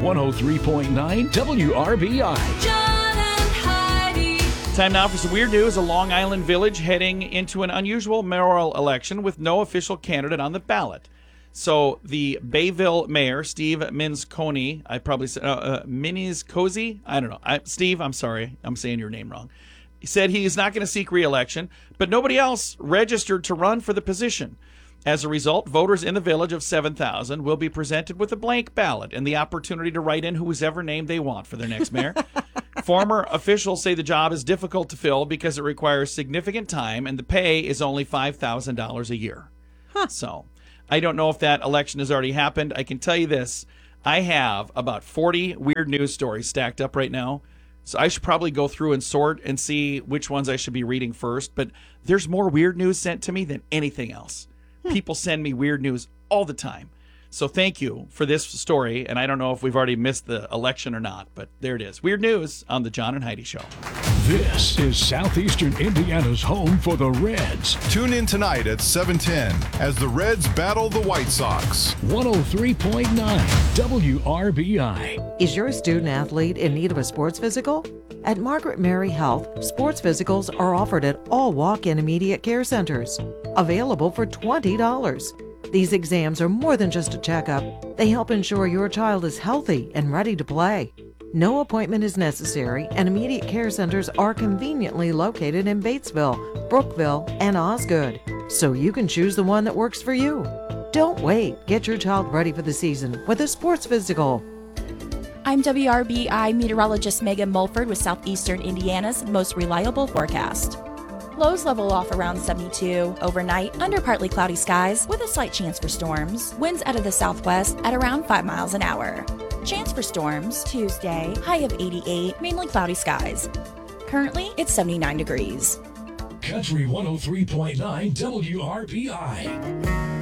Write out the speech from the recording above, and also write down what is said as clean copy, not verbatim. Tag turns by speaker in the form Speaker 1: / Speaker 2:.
Speaker 1: 103.9 WRBI.
Speaker 2: John and Heidi.
Speaker 3: Time now for some weird news. A Long Island village heading into an unusual mayoral election with no official candidate on the ballot. So the Bayville mayor, Steve Minzconi, I probably said Minzcozy? I don't know. Steve, I'm sorry. I'm saying your name wrong. He said he is not going to seek re-election, but nobody else registered to run for the position. As a result, voters in the village of 7,000 will be presented with a blank ballot and the opportunity to write in whoever name they want for their next mayor. Former officials say the job is difficult to fill because it requires significant time and the pay is only $5,000 a year. So I don't know if that election has already happened. I can tell you this. I have about 40 weird news stories stacked up right now. So I should probably go through and sort and see which ones I should be reading first. But there's more weird news sent to me than anything else. People send me weird news all the time. So thank you for this story. And I don't know if we've already missed the election or not, but there it is. Weird news on the John and Heidi Show.
Speaker 1: This is Southeastern Indiana's home for the Reds.
Speaker 4: Tune in tonight at 7:10 as the Reds battle the White Sox.
Speaker 1: 103.9 WRBI.
Speaker 5: Is your student athlete in need of a sports physical? At Margaret Mary Health, sports physicals are offered at all walk-in immediate care centers, available for $20. These exams are more than just a checkup. They help ensure your child is healthy and ready to play. No appointment is necessary, and immediate care centers are conveniently located in Batesville, Brookville, and Osgood, so you can choose the one that works for you. Don't wait. Get your child ready for the season with a sports physical.
Speaker 6: I'm WRBI meteorologist Megan Mulford with Southeastern Indiana's most reliable forecast. Lows level off around 72. Overnight, under partly cloudy skies with a slight chance for storms. Winds out of the southwest at around 5 miles an hour. Chance for storms Tuesday, high of 88, mainly cloudy skies. Currently, it's 79 degrees.
Speaker 1: Country 103.9 WRBI.